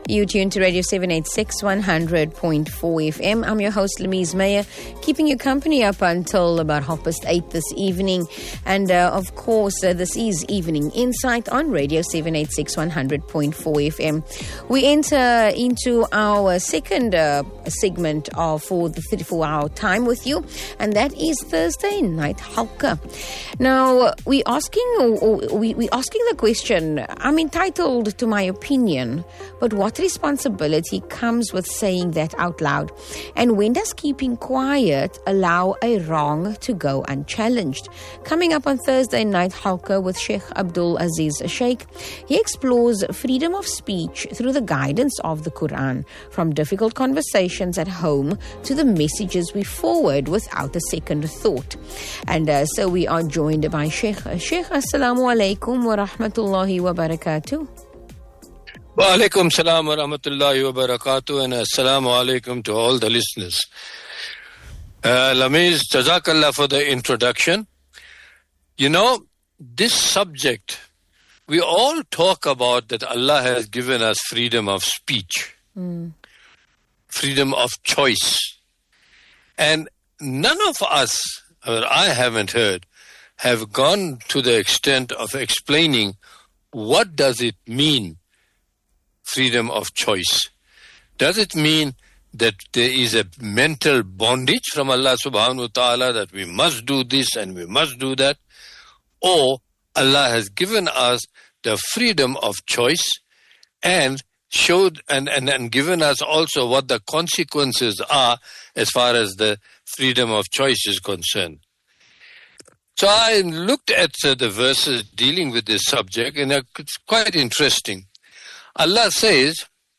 You tune to Radio 786 100.4 FM. I'm your host, Lamise Meyer, keeping you company up until about 8:30 this evening. And of course, this is Evening Insight on Radio 786 100.4 FM. We enter into our second segment for the 34-hour time with you, and that is Thursday Night Halqa. Now, we're asking the question, I'm entitled to my opinion, but what responsibility comes with saying that out loud? And when does keeping quiet allow a wrong to go unchallenged? Coming up on Thursday Night Halqa with Sheikh Abdul Aziz Sheikh, he explores freedom of speech through the guidance of the Quran, from difficult conversations at home to the messages we forward without a second thought. And so we are joined by Sheikh. Sheikh, assalamu alaikum wa rahmatullahi wa barakatuh. Wa alaikum salam wa rahmatullahi wa barakatuh, and assalamu alaikum to all the listeners. Lamise, jazakallah for the introduction. You know, this subject, we all talk about that Allah has given us freedom of speech, freedom of choice. And none of us, or I haven't heard, have gone to the extent of explaining what does it mean, freedom of choice. Does it mean that there is a mental bondage from Allah subhanahu wa ta'ala that we must do this and we must do that? Or Allah has given us the freedom of choice and showed and given us also what the consequences are as far as the freedom of choice is concerned. So I looked at the verses dealing with this subject, and it's quite interesting. Allah says,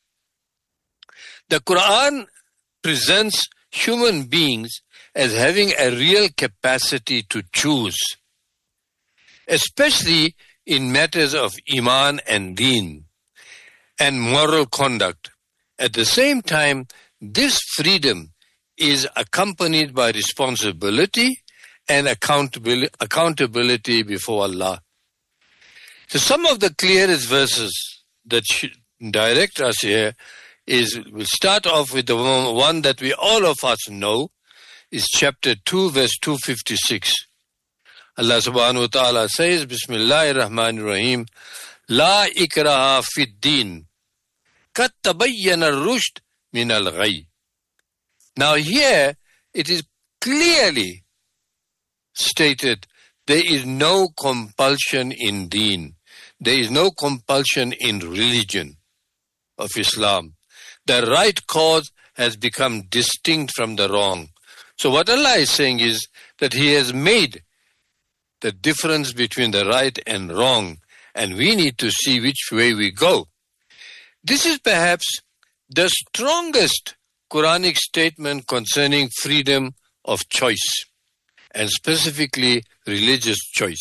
the Quran presents human beings as having a real capacity to choose, especially in matters of Iman and Deen and moral conduct. At the same time, this freedom is accompanied by responsibility and accountability before Allah. So some of the clearest verses that should direct us here we'll start off with the one that we all of us know, is chapter 2, verse 256. Allah subhanahu wa ta'ala says, Bismillahir Rahmanir Rahim, La ikraha fid din, kat tabayyana ar-rushd min al-ghayy. Now here, it is clearly stated, there is no compulsion in deen. There is no compulsion in religion of Islam. The right cause has become distinct from the wrong. So what Allah is saying is that He has made the difference between the right and wrong, and we need to see which way we go. This is perhaps the strongest Quranic statement concerning freedom of choice, and specifically religious choice.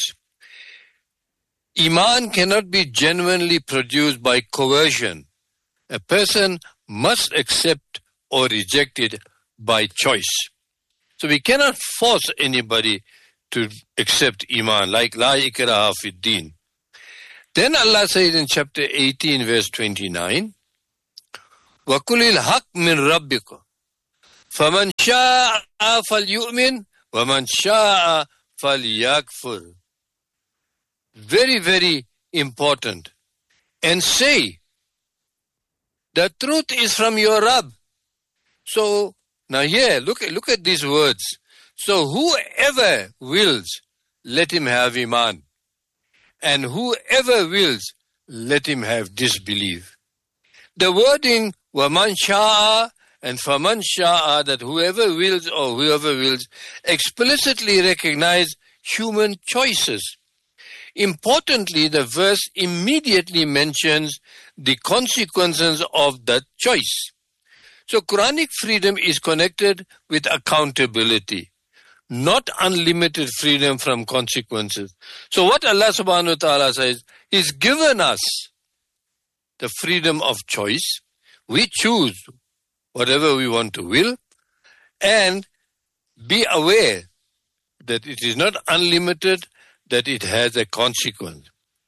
Iman cannot be genuinely produced by coercion. A person must accept or reject it by choice. So we cannot force anybody to accept Iman, like La ikraha fid din. Then Allah says in chapter 18, verse 29, وَقُلِ الْحَقِّ مِنْ رَبِّكَ فَمَنْ شَاءَ فَلْيُؤْمِنْ وَمَنْ شَاءَ فَلْيَكْفُرْ. Very, very important. And say, the truth is from your Rabb. So, now here, look at these words. So, whoever wills, let him have Iman. And whoever wills, let him have disbelief. The wording, وَمَنْ شَاءَ and فَمَنْ شَاءَ, that whoever wills or whoever wills, explicitly recognize human choices. Importantly, the verse immediately mentions the consequences of that choice. So Quranic freedom is connected with accountability, not unlimited freedom from consequences. So what Allah subhanahu wa ta'ala says, He's given us the freedom of choice. We choose whatever we want to will, and be aware that it is not unlimited, that it has a consequence.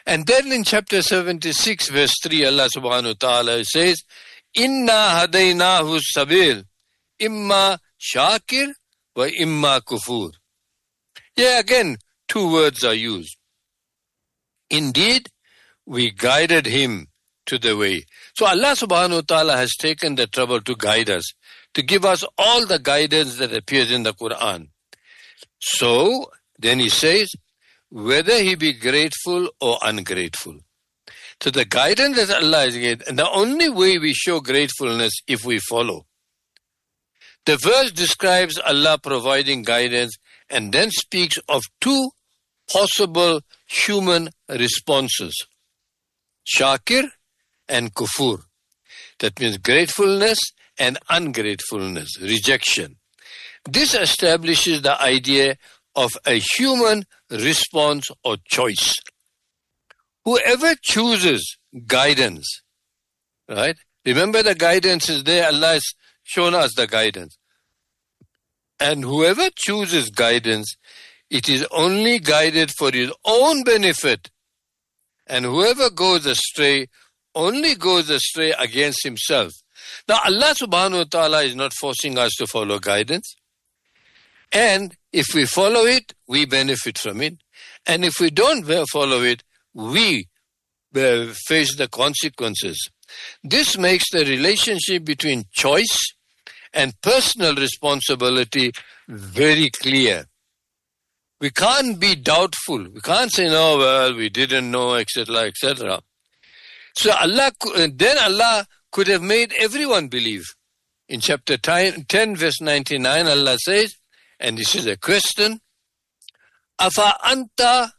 And then in chapter 76, verse 3, Allah subhanahu wa ta'ala says, Inna hadaynahu sabil, imma shakir wa imma kufur. Yeah, again, two words are used. Indeed, we guided him to the way. So Allah subhanahu wa ta'ala has taken the trouble to guide us, to give us all the guidance that appears in the Quran. So, then he says, whether he be grateful or ungrateful. So the guidance that Allah has given, and the only way we show gratefulness if we follow. The verse describes Allah providing guidance and then speaks of two possible human responses. Shakir and kufur. That means gratefulness and ungratefulness, rejection. This establishes the idea of a human response or choice. Whoever chooses guidance, right? Remember the guidance is there. Allah has shown us the guidance. And whoever chooses guidance, it is only guided for his own benefit. And whoever goes astray, only goes astray against himself. Now Allah subhanahu wa ta'ala is not forcing us to follow guidance. And if we follow it, we benefit from it. And if we don't follow it, we face the consequences. This makes the relationship between choice and personal responsibility very clear. We can't be doubtful. We can't say, no, well, we didn't know, etc., etc. So Allah could have made everyone believe. In chapter 10, verse 99, Allah says, and this is a question, Afa anta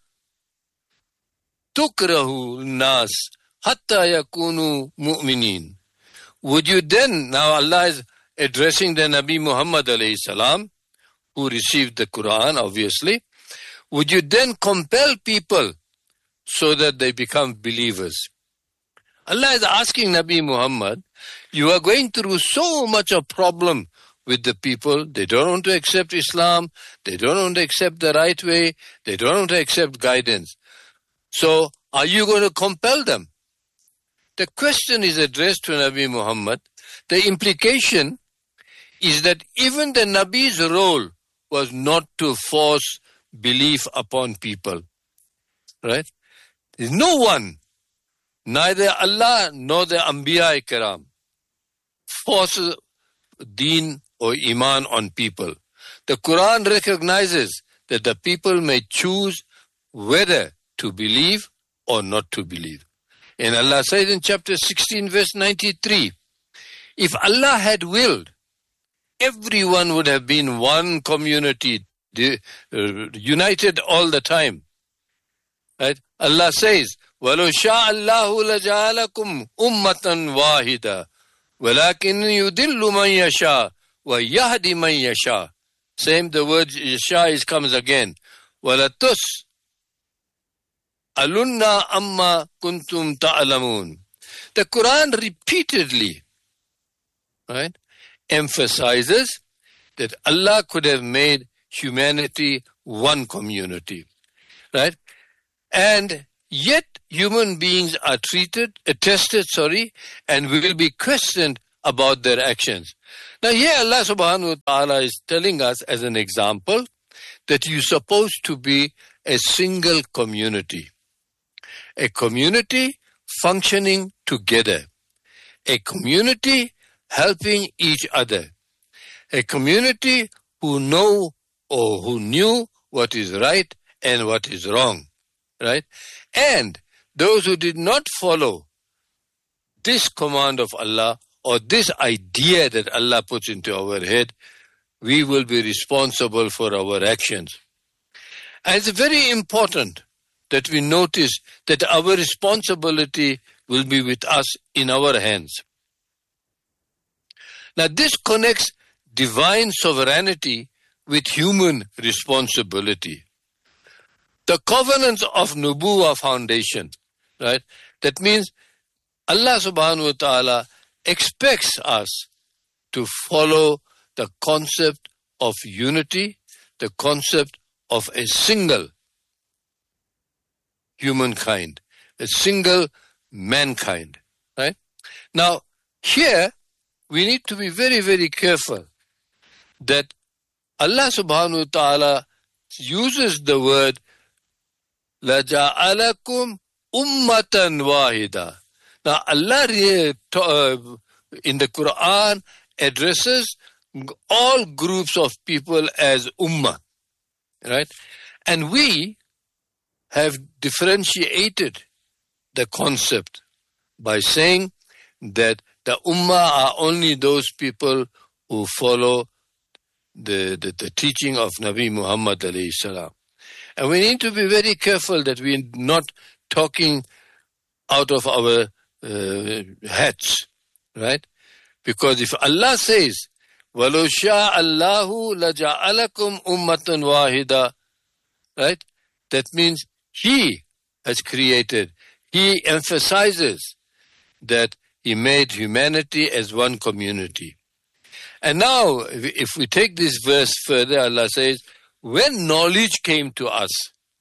tukrahu nas hatta yakunu mu'minin. Would you then, now Allah is addressing the Nabi Muhammad alayhi salam, who received the Quran, obviously, would you then compel people so that they become believers? Allah is asking Nabi Muhammad, you are going through so much of problem with the people. They don't want to accept Islam. They don't want to accept the right way. They don't want to accept guidance. So, are you going to compel them? The question is addressed to Nabi Muhammad. The implication is that even the Nabi's role was not to force belief upon people. Right? There's no one, neither Allah nor the Anbiya Kiram, forces deen or iman on people. The Quran recognizes that the people may choose whether to believe or not to believe. And Allah says in chapter 16, verse 93, if Allah had willed, everyone would have been one community, united all the time. Right? Allah says, وَلَوْ شَاءَ اللَّهُ لَجَعَلَكُمْ أُمَّةً وَاحِدًا وَلَكِنْ يُضِلُّ مَنْ يَشَاءُ وَيَهْدِ مَنْ يَشَاءُ. Same, the word yasha comes again. وَلَتُسْ أَلُنَّا أَمَّا كُنْتُمْ تَعْلَمُونَ. The Quran repeatedly, right, emphasizes that Allah could have made humanity one community, right? And yet human beings are tested, and will be questioned about their actions. Now here Allah subhanahu wa ta'ala is telling us as an example that you're supposed to be a single community. A community functioning together. A community helping each other. A community who know or who knew what is right and what is wrong. Right? And those who did not follow this command of Allah or this idea that Allah puts into our head, we will be responsible for our actions. And it's very important that we notice that our responsibility will be with us in our hands. Now this connects divine sovereignty with human responsibility. The covenants of Nubuwwah foundation, right? That means Allah subhanahu wa ta'ala expects us to follow the concept of unity, the concept of a single humankind. a single mankind. Right? Now, here, we need to be very, very careful that Allah subhanahu wa ta'ala uses the word لَجَعَلَكُمْ ummatan wahida. Now, Allah in the Quran addresses all groups of people as ummah, right? And we have differentiated the concept by saying that the ummah are only those people who follow the teaching of Nabi Muhammad alayhi salam. And we need to be very careful that we're not talking out of our hats, right? Because if Allah says, وَلَوْ شَاءَ اللَّهُ لَجَعَلَكُمْ أُمَّةً وَاحِدًا, right? That means He has created. He emphasizes that He made humanity as one community. And now, if we take this verse further, Allah says, when knowledge came to us,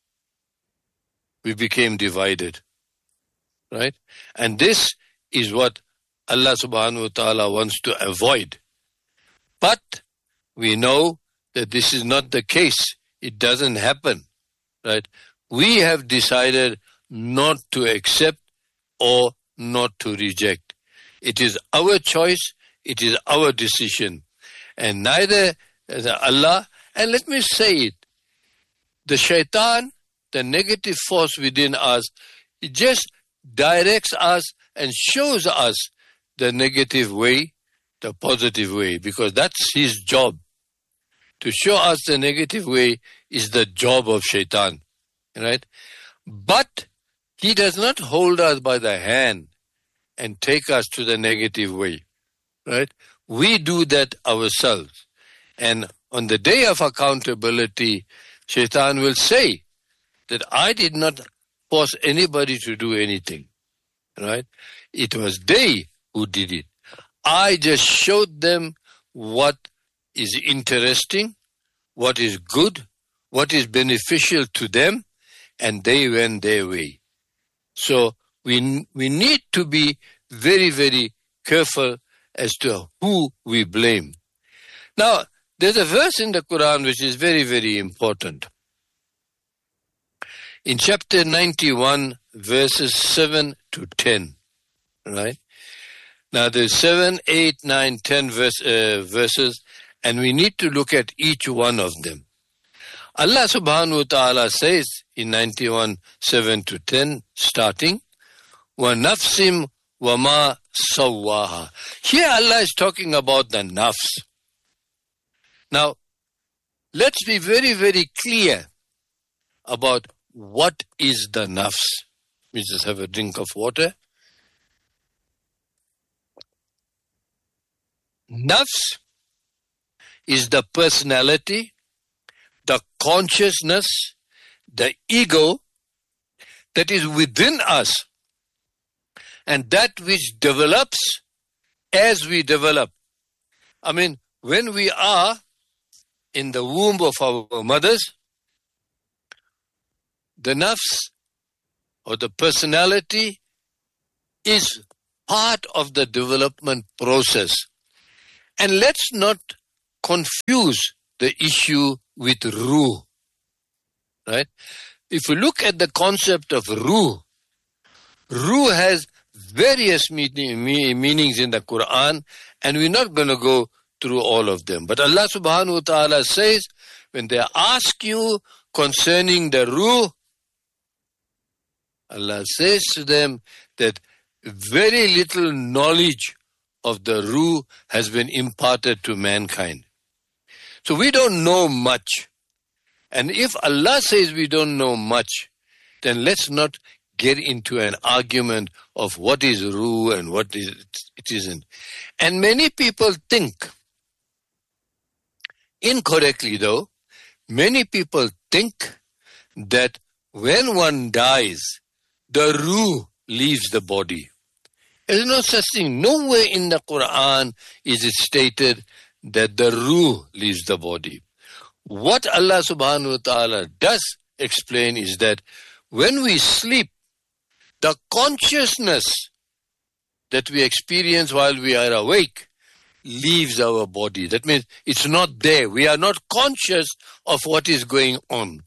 we became divided. Right? And this is what Allah subhanahu wa ta'ala wants to avoid. But we know that this is not the case. It doesn't happen. Right? We have decided not to accept or not to reject. It is our choice. It is our decision. And neither Allah, and let me say it, the shaitan, the negative force within us, it just directs us and shows us the negative way, the positive way, because that's his job. To show us the negative way is the job of shaitan, right? But he does not hold us by the hand and take us to the negative way, right? We do that ourselves. And on the day of accountability, shaitan will say that I did not force anybody to do anything, right? It was they who did it. I just showed them what is interesting, what is good, what is beneficial to them, and they went their way. So we need to be very, very careful as to who we blame. Now, there's a verse in the Quran which is very, very important. In chapter 91, verses 7 to 10, right? Now, there's 7, 8, 9, 10 verses, and we need to look at each one of them. Allah subhanahu wa ta'ala says in 91, 7 to 10, starting, وَنَفْسٍ وَمَا سَوَّاهَا. Here Allah is talking about the nafs. Now, let's be very, very clear about what is the nafs. Let me just have a drink of water. Nafs is the personality, the consciousness, the ego that is within us, and that which develops as we develop. I mean, when we are in the womb of our mothers, the nafs or the personality is part of the development process. And let's not confuse the issue with ruh, right? If we look at the concept of ruh, ruh has various meanings in the Quran, and we're not going to go through all of them. But Allah subhanahu wa ta'ala says, when they ask you concerning the ruh, Allah says to them that very little knowledge of the ruh has been imparted to mankind. So we don't know much. And if Allah says we don't know much, then let's not get into an argument of what is ruh and what it isn't. And many people think, incorrectly though, many people think that when one dies, the ruh leaves the body. There is no such thing. Nowhere in the Quran is it stated that the ruh leaves the body. What Allah subhanahu wa ta'ala does explain is that when we sleep, the consciousness that we experience while we are awake leaves our body. That means it's not there. We are not conscious of what is going on.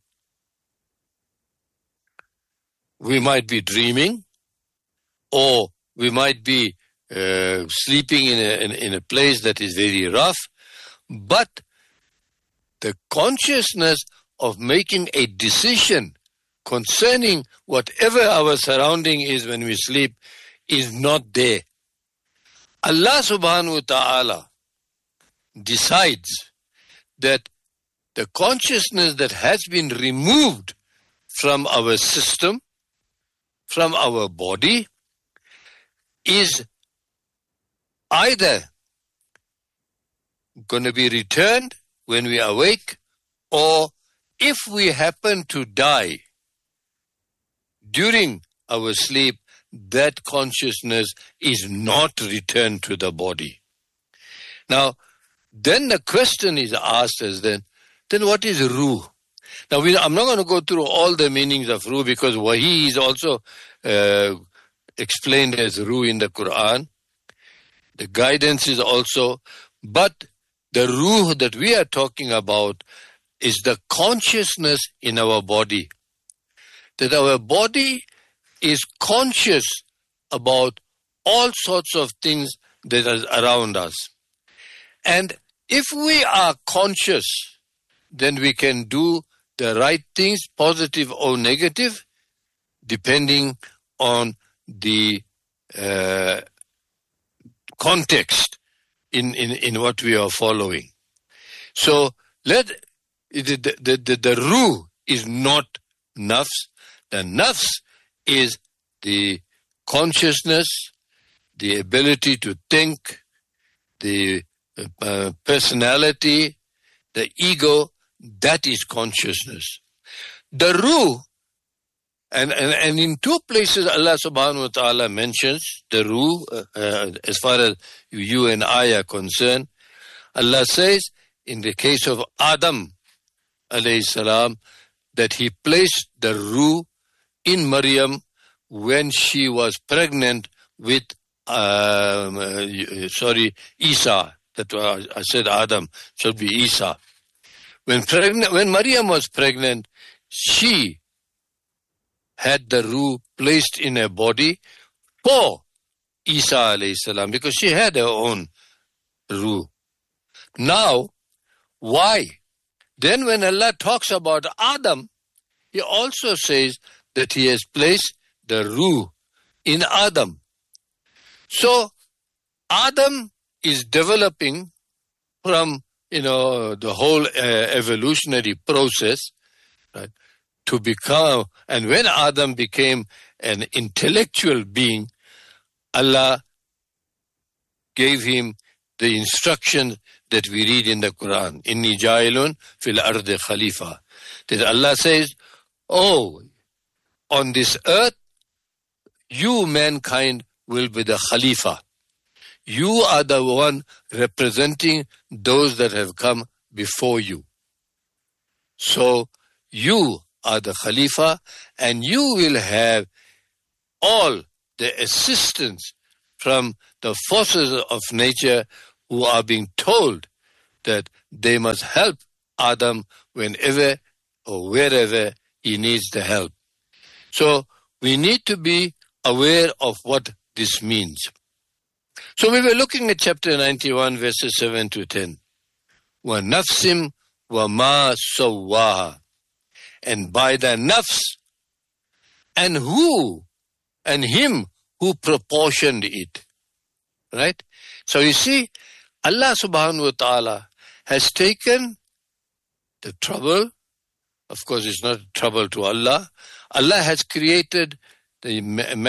We might be dreaming, or we might be sleeping in a place that is very rough, but the consciousness of making a decision concerning whatever our surrounding is when we sleep is not there. Allah subhanahu wa ta'ala decides that the consciousness that has been removed from our system, from our body, is either going to be returned when we awake, or if we happen to die during our sleep, that consciousness is not returned to the body. Now, then the question is asked as then what is ruh? Now, I'm not going to go through all the meanings of ruh, because wahi is also explained as ruh in the Quran. The guidance is also, but the ruh that we are talking about is the consciousness in our body. That our body is conscious about all sorts of things that are around us. And if we are conscious, then we can do the right things, positive or negative, depending on the context in what we are following. So the ruh is not nafs. The nafs is the consciousness, the ability to think, the personality, the ego. That is consciousness. The ruh, and in two places Allah subhanahu wa ta'ala mentions the ruh, as far as you and I are concerned. Allah says in the case of Adam alayhi salam that he placed the ruh in Maryam when she was pregnant with Isa. That I said Adam, should be Isa. When Maryam was pregnant, she had the ruh placed in her body for Isa alayhi salam, because she had her own ruh. Now, why? Then when Allah talks about Adam, he also says that he has placed the ruh in Adam. So, Adam is developing from, the whole evolutionary process, right, to become, and when Adam became an intellectual being, Allah gave him the instruction that we read in the Quran, Inni ja'ilun fil ardi khalifa. That Allah says, on this earth, you, mankind, will be the Khalifa. You are the one representing those that have come before you. So, you are the Khalifa, and you will have all the assistance from the forces of nature who are being told that they must help Adam whenever or wherever he needs the help. So we need to be aware of what this means. So we were looking at chapter 91, verses 7 to 10. وَنَفْسٍ وَمَا سَوَّاهَا. And by the nafs, and him who proportioned it. Right? So you see, Allah subhanahu wa ta'ala has taken the trouble. Of course, it's not trouble to Allah. Allah has created the